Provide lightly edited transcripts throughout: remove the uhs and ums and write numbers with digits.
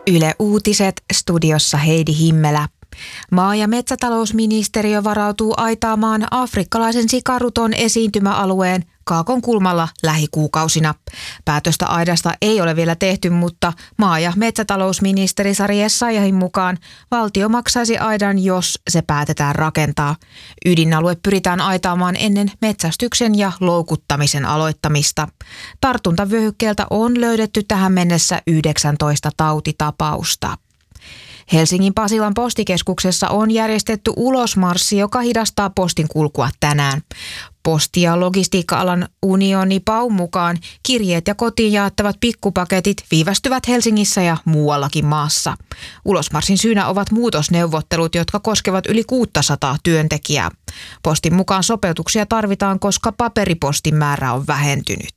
Yle Uutiset, studiossa Heidi Himmelä. Maa- ja metsätalousministeriö varautuu aitaamaan afrikkalaisen sikaruton esiintymäalueen Kaakonkulmalla lähikuukausina. Päätöstä aidasta ei ole vielä tehty, mutta maa- ja metsätalousministeri Sari Essayahin mukaan valtio maksaisi aidan, jos se päätetään rakentaa. Ydinalue pyritään aitaamaan ennen metsästyksen ja loukuttamisen aloittamista. Tartuntavyöhykkeeltä on löydetty tähän mennessä 19 tautitapausta. Helsingin Pasilan postikeskuksessa on järjestetty ulosmarssi, joka hidastaa postin kulkua tänään. Posti- ja logistiikka-alan unioni PAUn mukaan kirjeet ja kotiin jaettavat pikkupaketit viivästyvät Helsingissä ja muuallakin maassa. Ulosmarssin syynä ovat muutosneuvottelut, jotka koskevat yli 600 työntekijää. Postin mukaan sopeutuksia tarvitaan, koska paperipostin määrä on vähentynyt.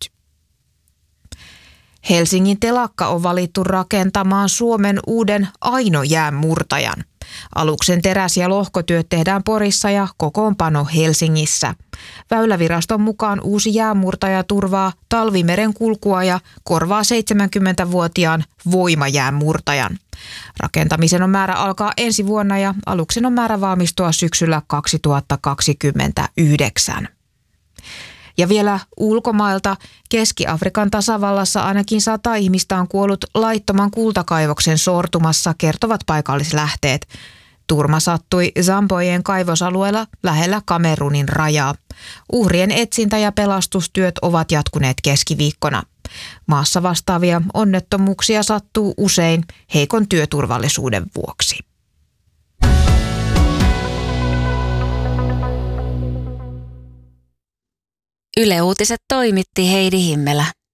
Helsingin telakka on valittu rakentamaan Suomen uuden Aino-jäänmurtajan. Aluksen teräs- ja lohkotyöt tehdään Porissa ja kokoonpano Helsingissä. Väyläviraston mukaan uusi jäänmurtaja turvaa talvimeren kulkua ja korvaa 70-vuotiaan voimajäänmurtajan. Rakentamisen on määrä alkaa ensi vuonna ja aluksen on määrä valmistua syksyllä 2029. Ja vielä ulkomailta. Keski-Afrikan tasavallassa ainakin 100 ihmistä on kuollut laittoman kultakaivoksen sortumassa, kertovat paikallislähteet. Turma sattui Zambojen kaivosalueella lähellä Kamerunin rajaa. Uhrien etsintä- ja pelastustyöt ovat jatkuneet keskiviikkona. Maassa vastaavia onnettomuuksia sattuu usein heikon työturvallisuuden vuoksi. Yle Uutiset toimitti Heidi Himmelä.